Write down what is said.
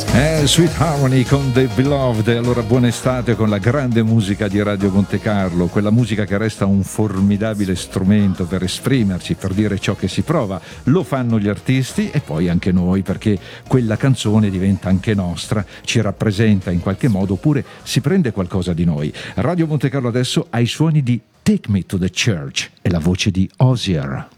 Sweet Harmony con The Beloved. Allora, buona estate con la grande musica di Radio Monte Carlo, quella musica che resta un formidabile strumento per esprimerci, per dire ciò che si prova. Lo fanno gli artisti e poi anche noi, perché quella canzone diventa anche nostra, ci rappresenta in qualche modo, oppure si prende qualcosa di noi. Radio Monte Carlo adesso ha i suoni di Take Me to the Church e la voce di Osier.